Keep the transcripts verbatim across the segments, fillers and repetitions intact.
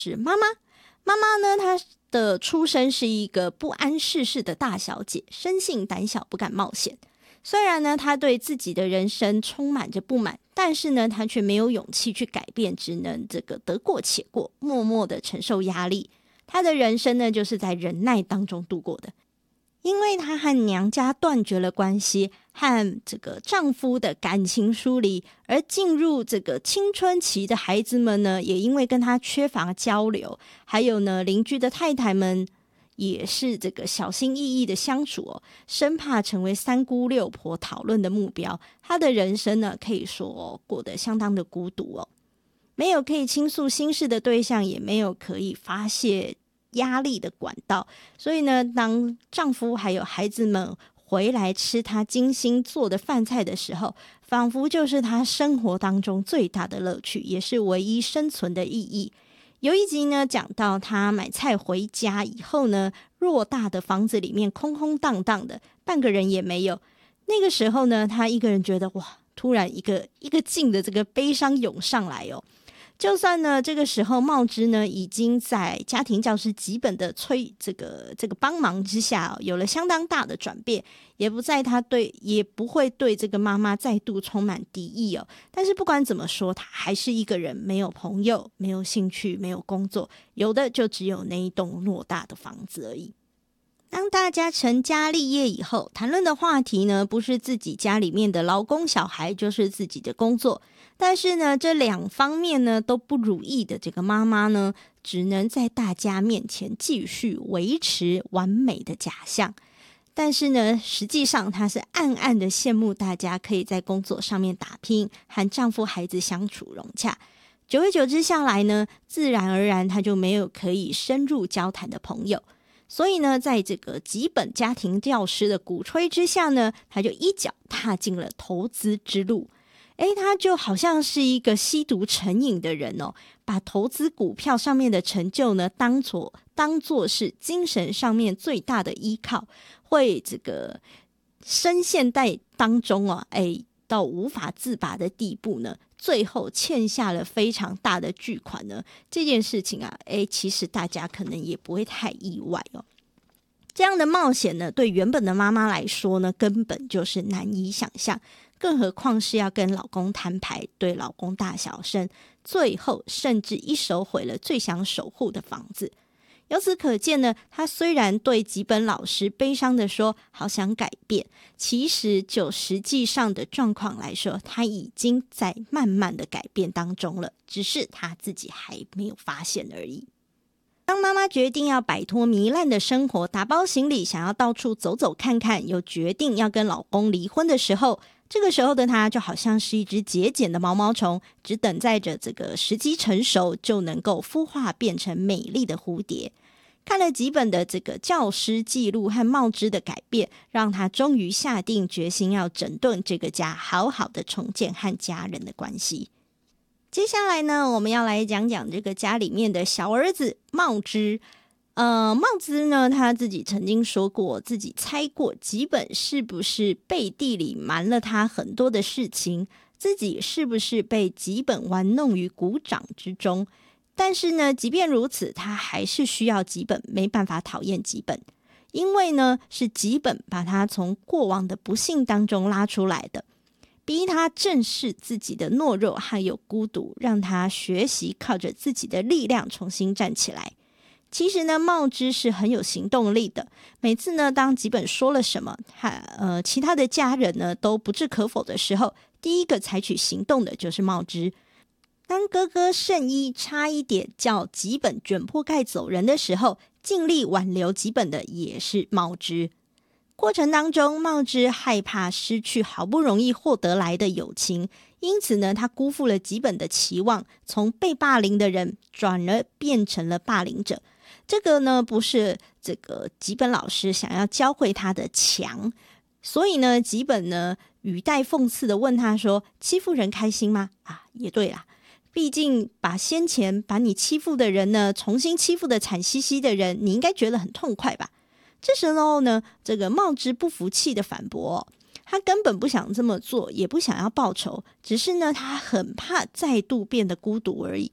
是妈妈。妈妈呢，她的出身是一个不谙世事的大小姐，生性胆小，不敢冒险。虽然呢，她对自己的人生充满着不满，但是呢，她却没有勇气去改变，只能这个得过且过，默默的承受压力。她的人生呢，就是在忍耐当中度过的。因为她和娘家断绝了关系，和这个丈夫的感情疏离，而进入这个青春期的孩子们呢，也因为跟她缺乏交流，还有呢，邻居的太太们也是这个小心翼翼的相处哦，生怕成为三姑六婆讨论的目标。她的人生呢，可以说、哦、过得相当的孤独哦，没有可以倾诉心事的对象，也没有可以发泄压力的管道。所以呢，当丈夫还有孩子们回来吃她精心做的饭菜的时候，仿佛就是她生活当中最大的乐趣，也是唯一生存的意义。有一集呢，讲到她买菜回家以后呢，偌大的房子里面空空荡荡的，半个人也没有。那个时候呢，她一个人觉得哇，突然一个一个劲的这个悲伤涌上来哦。就算呢，这个时候茂枝呢已经在家庭教师吉本的催这个这个帮忙之下、哦，有了相当大的转变，也不在他对也不会对这个妈妈再度充满敌意哦。但是不管怎么说，他还是一个人，没有朋友，没有兴趣，没有工作，有的就只有那一栋偌大的房子而已。当大家成家立业以后，谈论的话题呢，不是自己家里面的劳工小孩，就是自己的工作。但是呢，这两方面呢都不如意的这个妈妈呢，只能在大家面前继续维持完美的假象。但是呢，实际上她是暗暗的羡慕大家可以在工作上面打拼，和丈夫孩子相处融洽。久而久之下来呢，自然而然她就没有可以深入交谈的朋友。所以呢，在这个吉本家庭教师的鼓吹之下呢，她就一脚踏进了投资之路。诶，他就好像是一个吸毒成瘾的人哦，把投资股票上面的成就呢，当作当作是精神上面最大的依靠，会这个深陷在当中哦，诶，到无法自拔的地步呢，最后欠下了非常大的巨款呢。这件事情啊，诶，其实大家可能也不会太意外哦。这样的冒险呢，对原本的妈妈来说呢，根本就是难以想象。更何况是要跟老公摊牌，对老公大小声，最后甚至一手毁了最想守护的房子。由此可见呢，她虽然对吉本老师悲伤地说好想改变，其实就实际上的状况来说，她已经在慢慢的改变当中了，只是她自己还没有发现而已。当妈妈决定要摆脱糜烂的生活，打包行李想要到处走走看看，又决定要跟老公离婚的时候，这个时候的她就好像是一只节俭的毛毛虫，只等待着这个时机成熟，就能够孵化变成美丽的蝴蝶。看了几本的这个教师记录和茂枝的改变，让她终于下定决心要整顿这个家，好好的重建和家人的关系。接下来呢，我们要来讲讲这个家里面的小儿子茂枝。呃，茂枝呢，他自己曾经说过，自己猜过吉本是不是背地里瞒了他很多的事情，自己是不是被吉本玩弄于股掌之中。但是呢，即便如此，他还是需要吉本，没办法讨厌吉本，因为呢，是吉本把他从过往的不幸当中拉出来的，逼他正视自己的懦弱还有孤独，让他学习靠着自己的力量重新站起来。其实呢，茂枝是很有行动力的。每次呢，当吉本说了什么，他呃其他的家人呢都不置可否的时候，第一个采取行动的就是茂枝。当哥哥圣一差一点叫吉本卷铺盖走人的时候，尽力挽留吉本的也是茂枝。过程当中，茂枝害怕失去好不容易获得来的友情，因此呢，他辜负了吉本的期望，从被霸凌的人转而变成了霸凌者。这个呢，不是这个吉本老师想要教会他的强，所以呢，吉本呢语带讽刺的问他说：“欺负人开心吗？”啊，也对啦，毕竟把先前把你欺负的人呢，重新欺负的惨兮兮的人，你应该觉得很痛快吧？这时候呢，这个茂枝不服气的反驳、哦，他根本不想这么做，也不想要报仇，只是呢，他很怕再度变得孤独而已。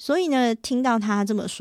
所以呢，听到他这么说，